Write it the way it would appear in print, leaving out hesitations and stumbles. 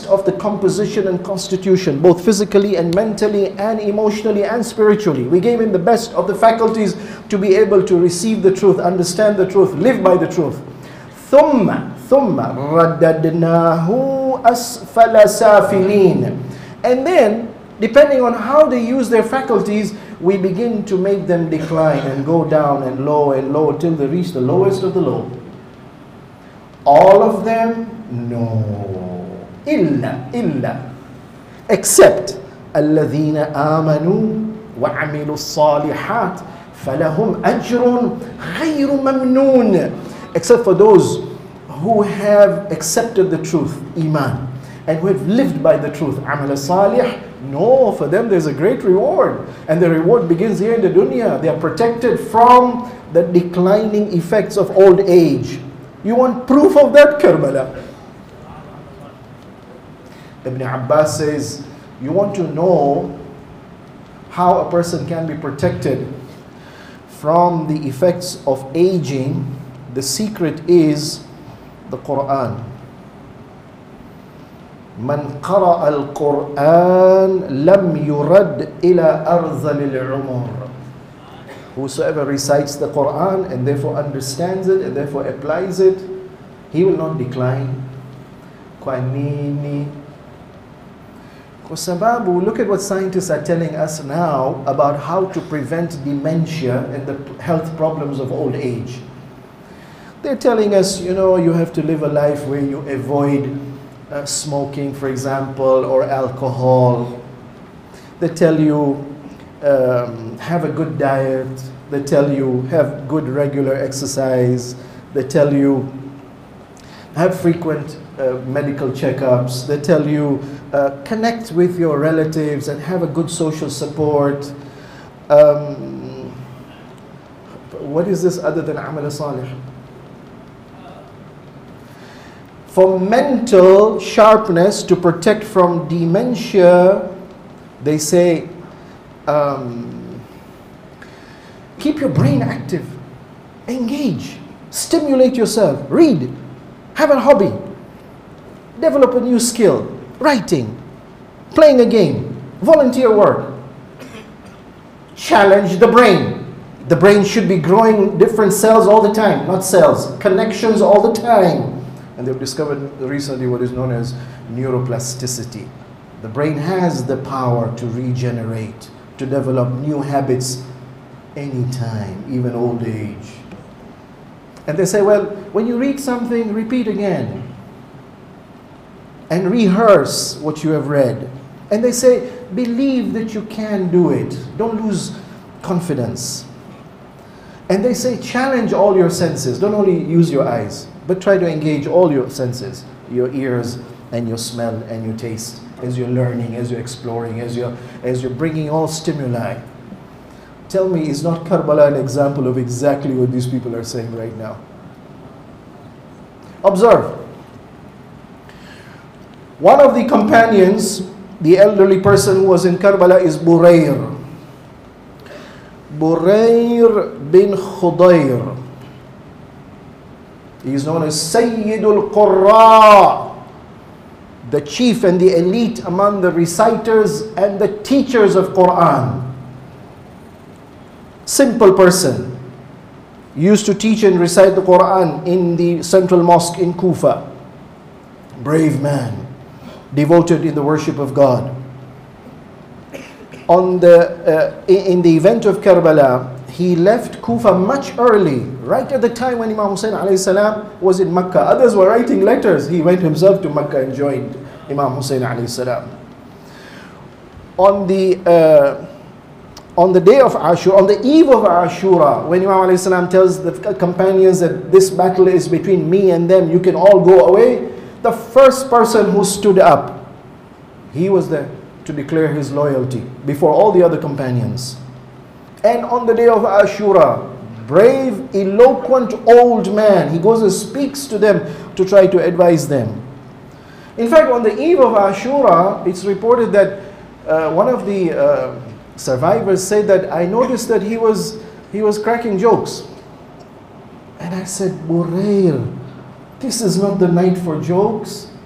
of the composition and constitution, both physically and mentally and emotionally and spiritually. We gave him the best of the faculties to be able to receive the truth, understand the truth, live by the truth. ثُمَّ رَدَّدْنَاهُ أَسْفَلَ سَافِلِينَ. And then, depending on how they use their faculties, we begin to make them decline and go down and low till they reach the lowest of the low. All of them? No. إِلَّا except الَّذِينَ آمَنُوا وَعَمِلُوا الصَّالِحَاتِ فَلَهُمْ أَجْرٌ غَيْرُ مَمْنُونَ. Except for those who have accepted the truth, Iman, and who have lived by the truth, Amal Salih. No, for them there's a great reward. And the reward begins here in the dunya. They are protected from the declining effects of old age. You want proof of that? Karbala. Ibn Abbas says, you want to know how a person can be protected from the effects of aging. The secret is the Quran. Man qara al-Quran lam yurad ila arzal al-umur. Whosoever recites the Quran and therefore understands it and therefore applies it, he will not decline. Kwa nini? Kwa sababu, look at what scientists are telling us now about how to prevent dementia and the health problems of old age. They're telling us, you know, you have to live a life where you avoid smoking, for example, or alcohol. They tell you have a good diet. They tell you have good regular exercise. They tell you have frequent medical checkups. They tell you connect with your relatives and have a good social support. What is this other than Amal Salih? For mental sharpness, to protect from dementia, they say, keep your brain active, engage, stimulate yourself, read, have a hobby, develop a new skill, writing, playing a game, volunteer work, challenge the brain. The brain should be growing different cells all the time, not cells, connections all the time. And they've discovered recently what is known as neuroplasticity. The brain has the power to regenerate, to develop new habits anytime, even old age. And they say, well, when you read something, repeat again. And rehearse what you have read. And they say, believe that you can do it. Don't lose confidence. And they say, challenge all your senses. Don't only use your eyes, but try to engage all your senses, your ears and your smell and your taste, as you're learning, as you're exploring, as you're bringing all stimuli. Tell me, is not Karbala an example of exactly what these people are saying right now? Observe. One of the companions, the elderly person who was in Karbala, is Burayr. Burayr bin Khudayr. He is known as Sayyidul Qurra, the chief and the elite among the reciters and the teachers of Quran. Simple person. Used to teach and recite the Quran in the central mosque in Kufa. Brave man, devoted in the worship of God. In the event of Karbala, he left Kufa much early, right at the time when Imam Hussein alayhi salam was in Makkah. Others were writing letters. He went himself to Makkah and joined Imam Hussein alayhi salam. On the day of Ashura, on the eve of Ashura, when Imam alayhi salam tells the companions that this battle is between me and them, you can all go away, the first person who stood up, he was there to declare his loyalty before all the other companions. And on the day of Ashura, brave, eloquent old man, he goes and speaks to them to try to advise them. In fact, on the eve of Ashura, it's reported that one of the survivors said that I noticed that he was cracking jokes. And I said, Burayr, this is not the night for jokes.